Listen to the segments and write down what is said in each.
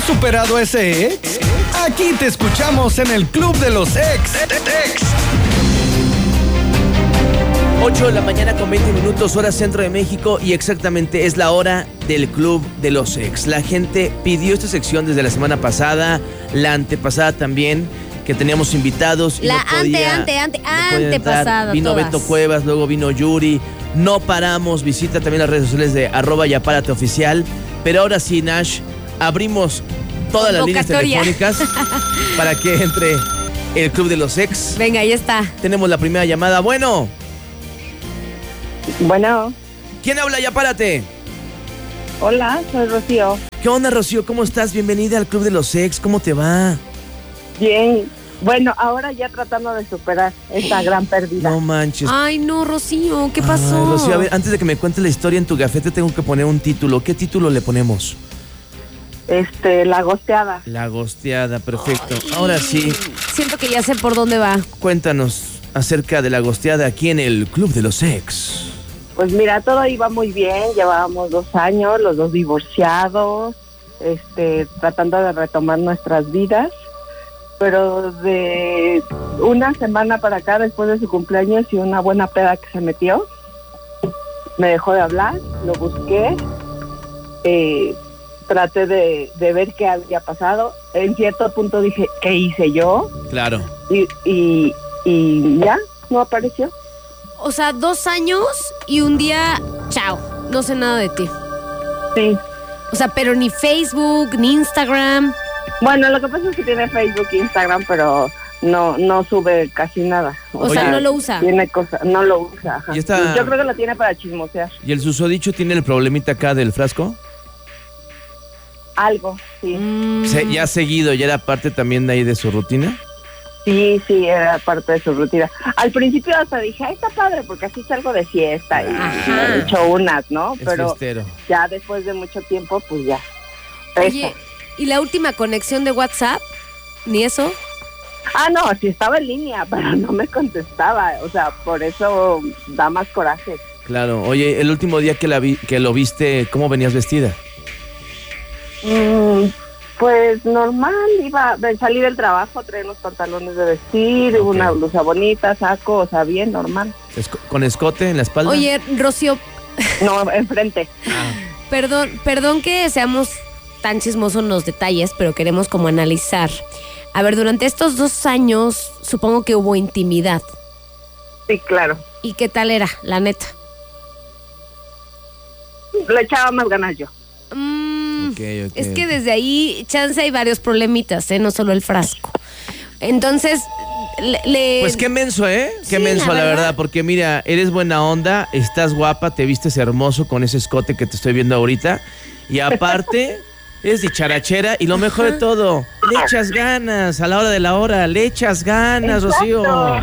superado a ese ex? Aquí te escuchamos en el Club de los Ex. 8 de la mañana con 20 minutos, hora centro de México, y exactamente es la hora del Club de los Ex. La gente pidió esta sección desde la semana pasada, la antepasada también, que teníamos invitados. Y la antepasada. Vino todas. Beto Cuevas, luego vino Yuri. No paramos, visita también las redes sociales de @yapárate_oficial. Pero ahora sí, Nash, abrimos todas las líneas telefónicas para que entre el Club de los Ex. Venga, ahí está. Tenemos la primera llamada. Bueno. ¿Quién habla? Ya párate. Hola, soy Rocío. ¿Qué onda, Rocío? ¿Cómo estás? Bienvenida al Club de los Ex. ¿Cómo te va? Bien. Bueno, ahora ya tratando de superar esta gran pérdida. No manches. Ay, no, Rocío, ¿qué pasó? Ay, Rocío, a ver, antes de que me cuentes la historia en tu gafete, tengo que poner un título. ¿Qué título le ponemos? La gosteada. La gosteada, perfecto. Ahora sí, Siento que ya sé por dónde va. cuéntanos acerca de la gosteada aquí en el Club de los Ex. Pues mira, todo iba muy bien, llevábamos 2 años, los dos divorciados, tratando de retomar nuestras vidas, pero de una semana para acá, después de su cumpleaños y una buena peda que se metió, me dejó de hablar, lo busqué, traté de ver qué había pasado. En cierto punto dije, ¿qué hice yo? Claro. Y ya, no apareció. O sea, 2 años y un día, chao, no sé nada de ti. Sí. O sea, pero ni Facebook, ni Instagram. Bueno, lo que pasa es que tiene Facebook e Instagram, pero no sube casi nada. O sea, no lo usa. Tiene cosas, no lo usa. Ajá. ¿Y esta- Yo creo que lo tiene para chismosear. ¿Y el susodicho tiene el problemita acá del frasco? Algo, sí. ¿Ya ha seguido? ¿Ya era parte también de ahí de su rutina? Sí, era parte de su rutina. Al principio hasta dije, ay, está padre, porque así salgo de fiesta y he hecho unas, ¿no? Es Pero fiestero. ya después de mucho tiempo, pues ya. Oye, ¿y la última conexión de WhatsApp? ¿Ni eso? Ah, no, sí estaba en línea, pero no me contestaba. O sea, por eso da más coraje. Claro. Oye, el último día que lo viste, ¿cómo venías vestida? Pues normal, salí del trabajo, traía unos pantalones de vestir, Ok. una blusa bonita, saco, o sea, bien, normal. ¿Con escote en la espalda? Oye, Rocío, No, enfrente. perdón que seamos tan chismosos en los detalles, pero queremos como analizar. A ver, durante estos 2 años, supongo que hubo intimidad. Sí, claro. ¿Y qué tal era, la neta? Le echaba más ganas yo. Ok. Es que desde ahí, chance hay varios problemitas, no solo el frasco. Entonces, Pues qué menso, ¿eh? Qué Sí, menso, la la verdad. verdad, porque mira, eres buena onda, estás guapa, te vistes hermoso con ese escote que te estoy viendo ahorita, y aparte, eres dicharachera, y lo mejor de todo, le echas ganas, a la hora de la hora, le echas ganas, Rocío.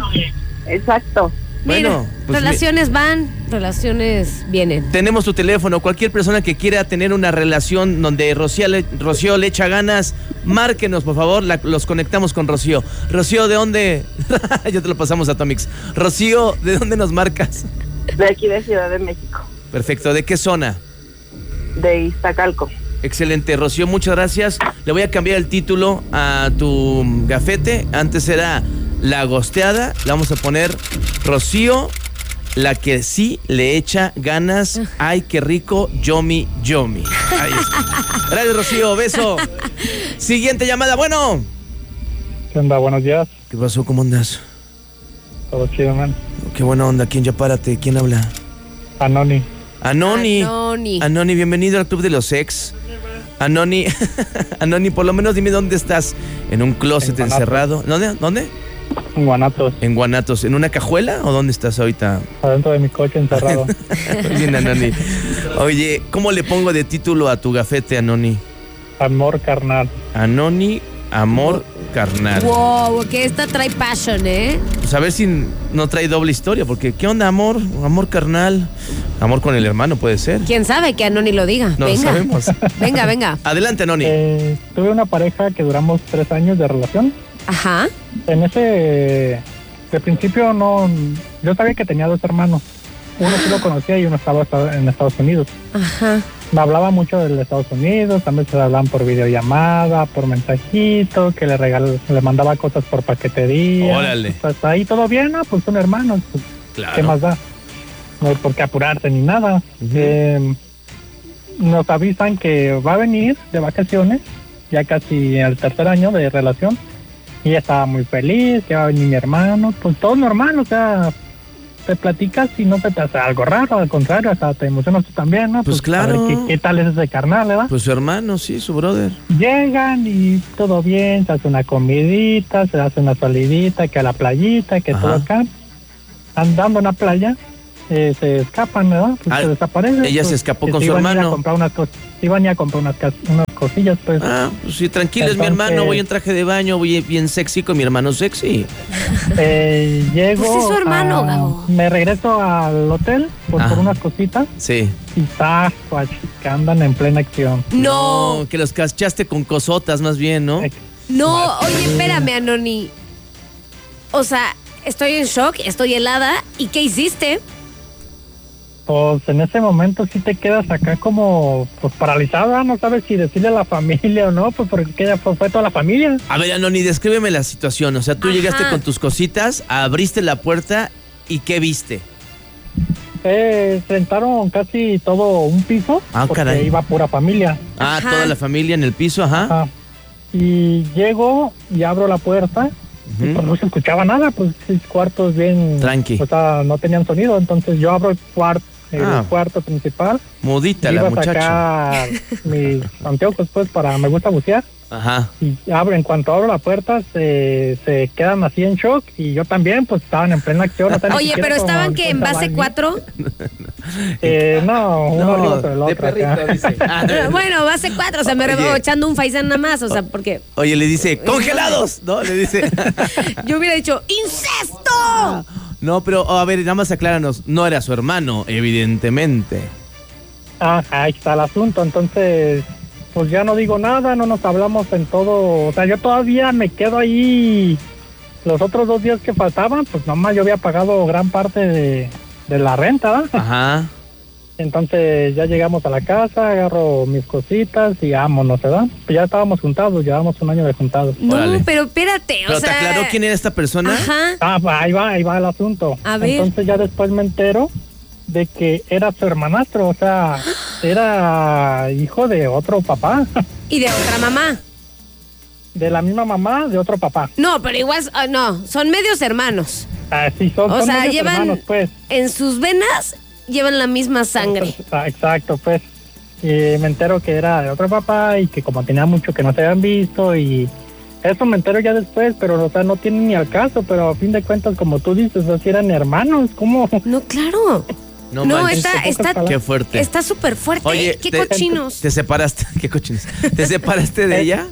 Exacto. Bueno, mira, pues relaciones van, relaciones vienen. tenemos tu teléfono, cualquier persona que quiera tener una relación donde Rocío le echa ganas, márquenos, por favor, los conectamos con Rocío. Rocío, ¿de dónde? Ya te lo pasamos a Tomix. Rocío, ¿de dónde nos marcas? De aquí de Ciudad de México, Perfecto, ¿de qué zona? de Iztacalco. Excelente, Rocío, muchas gracias. Le voy a cambiar el título a tu gafete. Antes era La Gosteada. Le vamos a poner Rocío, la que sí le echa ganas. Ay, qué rico, yomi, yomi. Ahí está. Gracias, Rocío, beso. Siguiente llamada, bueno. ¿Qué onda? Buenos días. ¿Qué pasó? ¿Cómo andas? Todo chido, man. Qué buena onda. ¿Quién ya párate? ¿Quién habla? Anoni. Anoni. Anoni, bienvenido al Club de los Ex. Anoni, Anoni, por lo menos dime dónde estás. ¿En un closet En Guanatos. encerrado? ¿Dónde? En Guanatos. En Guanatos. ¿En una cajuela o dónde estás ahorita? Adentro de mi coche encerrado. Muy bien, Anoni. Oye, ¿cómo le pongo de título a tu gafete, Anoni? Amor carnal. Anoni, amor carnal. Wow, que esta trae passion, ¿eh? Pues a ver si no trae doble historia, porque ¿qué onda, amor? Amor carnal. Amor con el hermano puede ser. ¿Quién sabe que Anoni lo diga? No lo venga. sabemos. Venga. Adelante, Anoni. Tuve una pareja que duramos 3 años de relación. Ajá. En ese... De principio no... Yo sabía que tenía 2 hermanos. Uno sí lo conocía y uno estaba en Estados Unidos. Ajá. me hablaba mucho de Estados Unidos, también se hablaban por videollamada, por mensajito, que le mandaba cosas por paquetería. Órale. Pues hasta ahí todo bien, ¿no? Pues son hermanos, pues, Claro. ¿qué más da? No hay por qué apurarse ni nada. Nos avisan que va a venir de vacaciones, ya casi el tercer año de relación, y ella estaba muy feliz, que va a venir mi hermano, pues todo normal, o sea, te platicas y no se te hace algo raro, al contrario, hasta te emocionas tú también, ¿no? Pues claro. A ver ¿qué tal es ese carnal, verdad? Pues su hermano, sí, su brother. Llegan y todo bien, se hace una comidita, se hace una salidita, que a la playita, que todo acá. Andando en la playa, se escapan, ¿verdad? Pues se desaparecen. Ella pues, se escapó con se su iban a ir a hermano. comprar iban a ir a comprar unas cosillas, pues. Pues sí, tranquilo, es mi Entonces- hermano, voy en traje de baño, voy bien sexy con mi hermano sexy. Llego. Pues es su hermano, Gabo. Me regreso al hotel por unas cositas Sí. y tacuach, que andan en plena acción. No, Que los cachaste con cosotas más bien, ¿no? no, oye, espérame, Anoni. O sea, estoy en shock, estoy helada. ¿Y qué hiciste? Pues en ese momento sí te quedas acá como pues paralizada, no sabes si decirle a la familia o no, pues porque ya fue toda la familia. A ver, Anoni, descríbeme la situación. O sea, tú llegaste con tus cositas, abriste la puerta y ¿qué viste? Rentaron casi todo un piso, porque caray. iba pura familia. Toda la familia en el piso, ajá. Y llego y abro la puerta, y pues no se escuchaba nada, pues 6 cuartos bien... Tranqui. O sea, no tenían sonido, entonces yo abro el cuarto principal. Mudita y la iba a muchacha. sacar mis anteojos, pues, me gusta bucear. Ajá. Y en cuanto abro la puerta, se quedan así en shock, y yo también, pues, estaban en plena acción. Oye, pero estaban que en base 4. No, uno arriba sobre el otro. acá. Bueno, base 4, o sea, me Oye. echando un faisán nada más, o sea, porque Oye, le dice, ¡congelados! ¿No? Le dice. yo hubiera dicho, ¡incesto! No, pero a ver, nada más acláranos. No era su hermano, evidentemente. Ahí está el asunto, entonces, pues ya no digo nada, no nos hablamos en todo, o sea, yo todavía me quedo ahí los otros 2 días que faltaban, pues nomás yo había pagado gran parte de la renta, ¿verdad? Ajá. Entonces ya llegamos a la casa, agarro mis cositas y vámonos, ¿verdad? Pues ya estábamos juntados, llevábamos 1 año de juntados. No, Órale. pero espérate, ¿Pero o sea... te aclaró quién era esta persona? Ajá. Pues ahí va el asunto. A ver. Entonces ya después me entero de que era su hermanastro, o sea, era hijo de otro papá, Y de otra mamá. de la misma mamá, de otro papá. No, pero igual, no, son medios hermanos. Sí, son O sea, medios llevan hermanos, pues. en sus venas, llevan la misma sangre. Exacto, pues. Y me entero que era de otro papá y que como tenía mucho que no se habían visto y eso me entero ya después, pero o sea, no tiene ni al caso, pero a fin de cuentas, como tú dices, así eran hermanos, ¿cómo? No, claro. No, No, manches. está Qué fuerte. está súper fuerte. Oye, qué cochinos. ¿Te separaste? ¿Qué cochinos? ¿Te separaste de ella?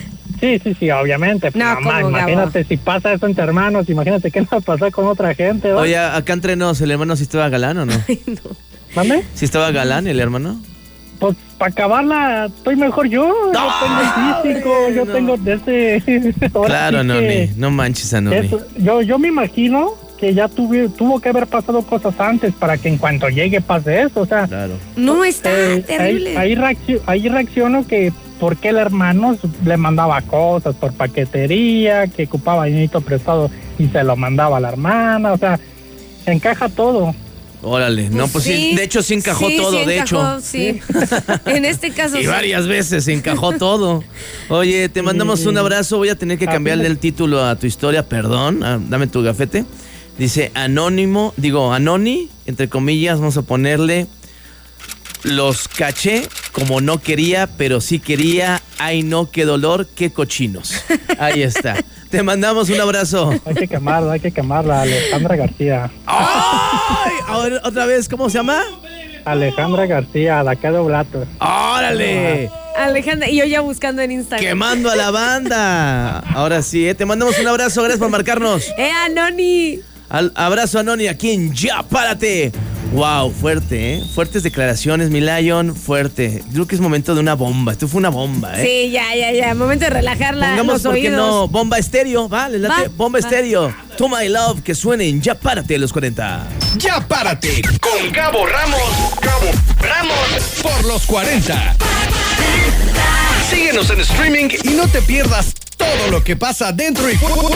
Sí, obviamente. No, Mamá, ¿cómo, imagínate si pasa eso entre hermanos, imagínate qué va a pasar con otra gente, ¿verdad? Oye, acá entre nos, ¿el hermano sí estaba galán o no? ¿Mande? ¿Sí estaba galán el hermano? Pues para acabarla, estoy mejor yo. Yo tengo físico, yo tengo desde. Claro, Anoni. No manches, Anoni. Yo me imagino que ya tuvo que haber pasado cosas antes para que en cuanto llegue pase eso, o sea. Claro. No, está terrible. Ahí reacciono que por qué el hermano le mandaba cosas por paquetería, que ocupaba dinero prestado y se lo mandaba a la hermana, o sea, encaja todo. Órale, no, pues sí, de hecho sí encajó todo, sí de encajó, hecho. Sí. En este caso Y sí. varias veces se encajó todo. Oye, te mandamos un abrazo. Voy a tener que cambiarle el título a tu historia, perdón. Dame tu gafete. Dice anónimo, Anoni, entre comillas, vamos a ponerle los caché como no quería, pero sí quería. Ay, no, qué dolor, qué cochinos. Ahí está. Te mandamos un abrazo. Hay que quemarla, Alejandra García. ¡Ay! Ahora, otra vez, ¿cómo se llama? Alejandra García, la que Blato. ¡Órale! Alejandra, y yo ya buscando en Instagram. Quemando a la banda. Ahora sí, te mandamos un abrazo. Gracias por marcarnos. Anoni. Abrazo, Anoni, aquí en Ya Párate. Wow, fuerte, ¿eh? Fuertes declaraciones, mi Lion, fuerte. Creo que es momento de una bomba. Esto fue una bomba, ¿eh? Sí, ya. Momento de relajarla. Pongamos, los ¿por qué oídos. no? Bomba estéreo, ¿vale? Bomba estéreo. To My Love, que suenen. Ya párate a los 40. Ya párate con Gabo Ramos. Por los 40. Síguenos en streaming y no te pierdas todo lo que pasa dentro y fuera